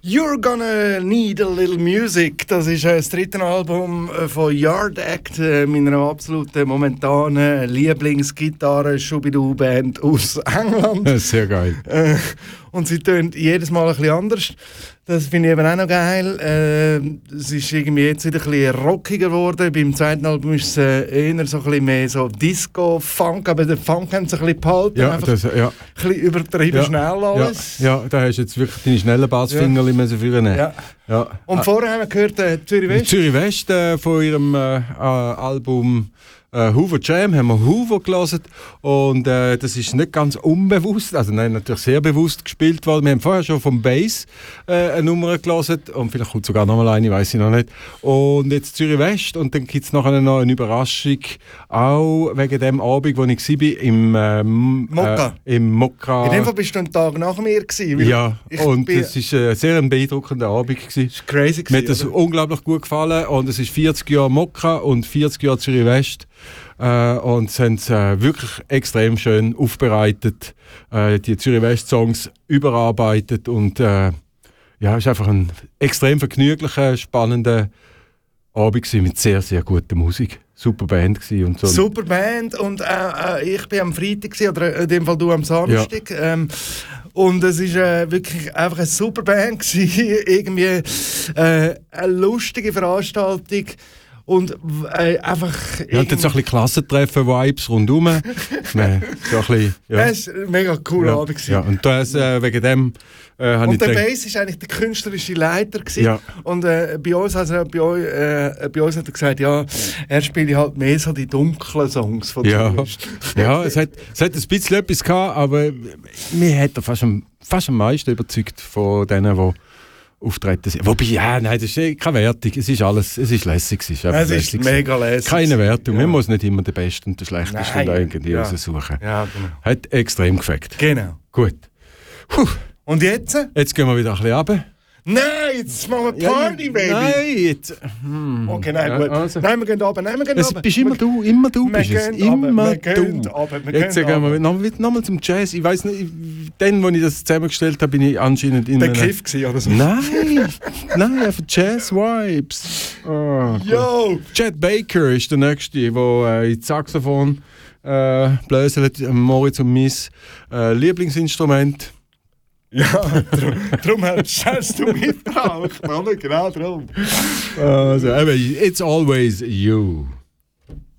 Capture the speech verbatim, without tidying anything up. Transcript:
You're Gonna Need a Little Music. Das ist äh, das dritte Album äh, von Yard Act, äh, meiner absoluten momentanen Lieblingsgitarre-Schubidu-Band aus England. Sehr geil. Äh, und sie tönt jedes Mal ein bisschen anders. Das finde ich eben auch noch geil. Äh, es ist irgendwie jetzt wieder ein bisschen rockiger geworden. Beim zweiten Album ist es äh, eher so ein bisschen mehr so Disco-Funk, aber den Funk haben sie ein bisschen behalten. Ja, einfach das, ja. ein bisschen übertrieben Ja, schnell alles. Ja, ja, da hast du jetzt wirklich deine schnellen Bassfinger ja. müssen führen. Ja. Ja. Und ah. vorher haben wir gehört äh, Zürich West. Zürich West äh, von ihrem äh, äh, Album äh, Hoover Jam haben wir Hoover gelesen und äh, das ist nicht ganz unbewusst, also nein, natürlich sehr bewusst gespielt worden. Wir haben vorher schon vom Bass äh, eine Nummer gelesen und vielleicht kommt sogar noch mal eine, weiß ich noch nicht. Und jetzt Zürich West und dann gibt es nachher noch eine Überraschung, auch wegen dem Abend, wo ich war, im ähm, Mokka. Äh, im Mokka. In dem Fall bist du einen Tag nach mir gewesen. Ja, und es war äh, sehr ein beeindruckender Abend gewesen. Das war crazy. Mir hat das oder? unglaublich gut gefallen und es ist vierzig Jahre Mokka und vierzig Jahre Zürich West. Äh, und sie haben es äh, wirklich extrem schön aufbereitet, äh, die Zürich West Songs überarbeitet und äh, ja, es war einfach ein extrem vergnüglicher, spannender Abend gewesen, mit sehr, sehr guter Musik. Super Band gewesen und so. Super Band und äh, äh, ich bin am Freitag gewesen, oder in dem Fall du am Samstag. Ja. Ähm, und es war äh, wirklich einfach eine super Band gewesen. Irgendwie äh, eine lustige Veranstaltung. Und äh, einfach... Ja, und dann so ein bisschen Klassentreffen-Vibes rundherum. nee, so ein bisschen, ja. Es war ein mega cooler ja, Abend. Ja, und das, äh, wegen dem äh, habe ich Und der gedacht, Bass war eigentlich der künstlerische Leiter. Ja. Und äh, bei, uns, also, bei, euch, äh, bei uns hat er gesagt, ja, er spielt halt mehr so die dunklen Songs von ja. der ja, es hat, es hat ein bisschen etwas gehabt, aber mir hat er fast am, fast am meisten überzeugt von denen, die auftreten sind. Wobei, ja, nein, das ist keine Wertung. Es ist alles, es ist lässig. Es ist, es lässig ist mega lässig. Keine Wertung. Ja. Man muss nicht immer den Besten und den Schlechtesten da irgendwie ja. raussuchen. Ja, genau. Hat extrem gefällt. Genau. Gut. Puh. Und jetzt? Jetzt gehen wir wieder ein bisschen runter. Nein, jetzt machen wir Party, ja, Baby! Nein, jetzt... Hm. Okay, nein, gut. Ja, also. Nein, wir gehen runter, nein, wir gehen Es runter. bist immer du, immer du wir bist es. Immer immer wir du. Gehen runter, wir jetzt gehen gehen wir nochmal noch mal zum Jazz. Ich weiss nicht, dann, als ich das zusammengestellt habe, bin ich anscheinend in der Kiff gewesen, oder so? Nein, nein, einfach Jazz-Vibes. Oh, Yo! Chet Baker ist der Nächste, der äh, ins Saxophon äh, bläselt. Moritz und mein äh, Lieblingsinstrument. Ja, darum hast du mitgebracht. Genau darum. Also, it's always you.